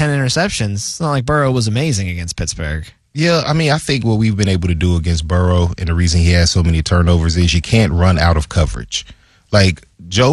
10 interceptions. It's not like Burrow was amazing against Pittsburgh. Yeah, I mean, I think what we've been able to do against Burrow, and the reason he has so many turnovers, is you can't run out of coverage. Like,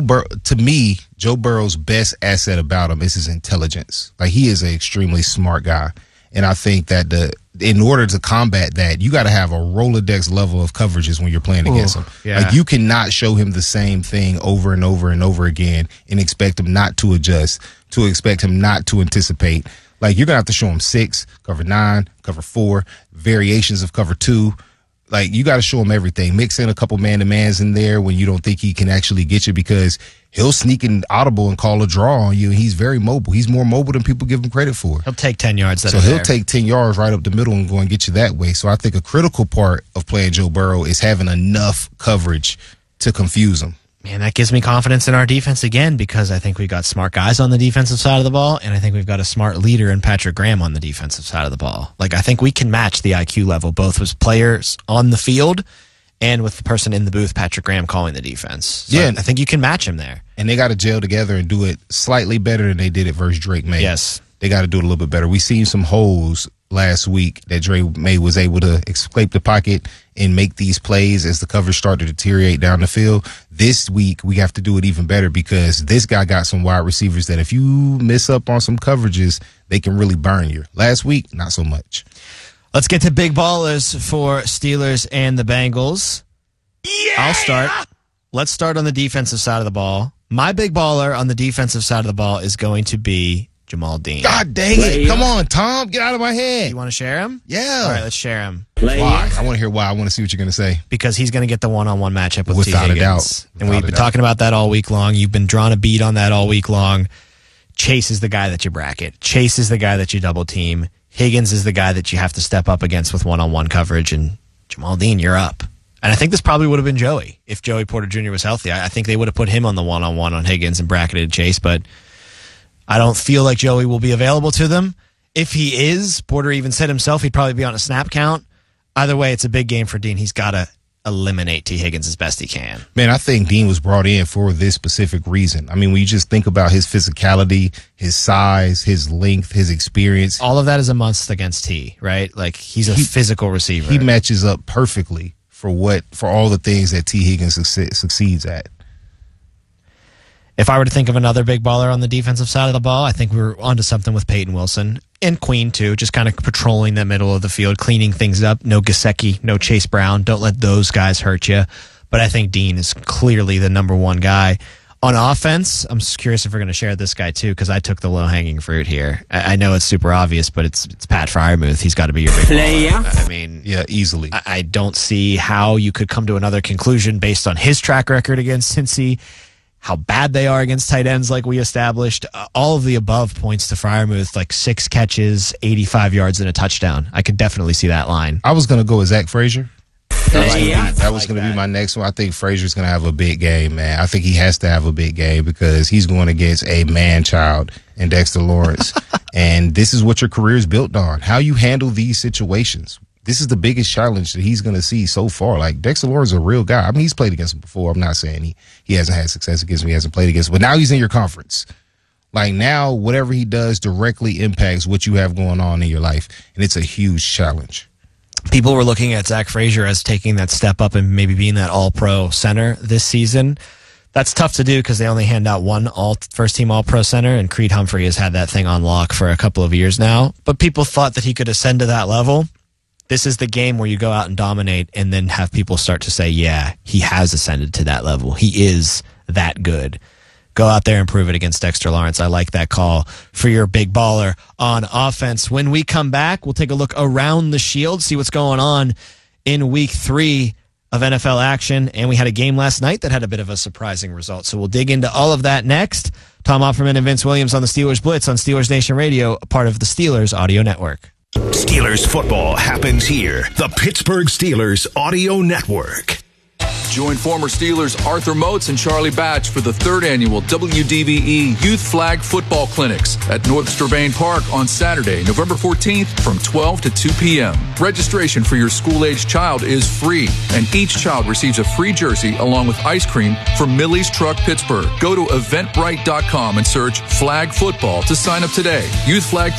to me, Joe Burrow's best asset about him is his intelligence. Like, he is an extremely smart guy. And I think that in order to combat that, you got to have a Rolodex level of coverages when you're playing against him. Yeah. Like, you cannot show him the same thing over and over and over again and expect him not to adjust, to expect him not to anticipate. Like, you're going to have to show him 6, cover 9, cover 4, variations of cover 2. Like, you got to show him everything. Mix in a couple man-to-mans in there when you don't think he can actually get you, because he'll sneak an audible and call a draw on you. He's very mobile. He's more mobile than people give him credit for. He'll take 10 yards. So he'll take 10 yards right up the middle and go and get you that way. So I think a critical part of playing Joe Burrow is having enough coverage to confuse him. Man, that gives me confidence in our defense again, because I think we got smart guys on the defensive side of the ball, and I think we've got a smart leader in Patrick Graham on the defensive side of the ball. Like, I think we can match the IQ level, both with players on the field and with the person in the booth, Patrick Graham, calling the defense. So yeah, I think you can match him there. And they got to gel together and do it slightly better than they did it versus Drake May. Yes. They got to do it a little bit better. We seen some holes last week that Drake May was able to scrape the pocket and make these plays as the coverage started to deteriorate down the field. This week, we have to do it even better, because this guy got some wide receivers that if you miss up on some coverages, they can really burn you. Last week, not so much. Let's get to big ballers for Steelers and the Bengals. Yeah! I'll start. Let's start on the defensive side of the ball. My big baller on the defensive side of the ball is going to be Jamal Dean. God dang it. Come on, Tom. Get out of my head. You want to share him? Yeah. All right, let's share him. Why? I want to hear why. I want to see what you're going to say. Because he's going to get the one-on-one matchup with T. Without Higgins. a doubt. And we've been talking about that all week long. You've been drawing a beat on that all week long. Chase is the guy that you bracket. Chase is the guy that you double team. Higgins is the guy that you have to step up against with one-on-one coverage. And Jamal Dean, you're up. And I think this probably would have been Joey if Joey Porter Jr. was healthy. I think they would have put him on the one-on-one on Higgins and bracketed Chase, but I don't feel like Joey will be available to them. If he is, Porter even said himself he'd probably be on a snap count. Either way, it's a big game for Dean. He's got to eliminate T. Higgins as best he can. Man, I think Dean was brought in for this specific reason. I mean, when you just think about his physicality, his size, his length, his experience. All of that is a must against T, right? Like, he's a physical receiver. He matches up perfectly for all the things that T. Higgins succeeds at. If I were to think of another big baller on the defensive side of the ball, I think we're onto something with Peyton Wilson and Queen too, just kind of patrolling the middle of the field, cleaning things up. No Gesicki, no Chase Brown. Don't let those guys hurt you. But I think Dean is clearly the number one guy. On offense, I'm just curious if we're going to share this guy too, because I took the low-hanging fruit here. I know it's super obvious, but it's Pat Freiermuth. He's got to be your big baller. I mean, yeah, easily. I don't see how you could come to another conclusion based on his track record against Cincy, how bad they are against tight ends like we established. All of the above points to Freiermuth, like 6 catches, 85 yards, and a touchdown. I could definitely see that line. I was going to go with Zach Frazier. That was going to be my next one. I think Frazier's going to have a big game, man. I think he has to have a big game because he's going against a man-child in Dexter Lawrence. And this is what your career is built on, how you handle these situations. This is the biggest challenge that he's going to see so far. Like, Dexter Lawrence is a real guy. I mean, he's played against him before. I'm not saying he hasn't had success against him. He hasn't played against him. But now he's in your conference. Like, now whatever he does directly impacts what you have going on in your life. And it's a huge challenge. People were looking at Zach Frazier as taking that step up and maybe being that all-pro center this season. That's tough to do because they only hand out one first-team all-pro center, and Creed Humphrey has had that thing on lock for a couple of years now. But people thought that he could ascend to that level. This is the game where you go out and dominate and then have people start to say, yeah, he has ascended to that level. He is that good. Go out there and prove it against Dexter Lawrence. I like that call for your big baller on offense. When we come back, we'll take a look around the shield, see what's going on in week 3 of NFL action. And we had a game last night that had a bit of a surprising result. So we'll dig into all of that next. Tom Offerman and Vince Williams on the Steelers Blitz on Steelers Nation Radio, a part of the Steelers Audio Network. Steelers football happens here. The Pittsburgh Steelers Audio Network. Join former Steelers Arthur Moats and Charlie Batch for the 3rd annual WDVE Youth Flag Football Clinics at North Strabane Park on Saturday, November 14th from 12 to 2 p.m. Registration for your school-aged child is free, and each child receives a free jersey along with ice cream from Millie's Truck Pittsburgh. Go to eventbrite.com and search Flag Football to sign up today. Youth Flag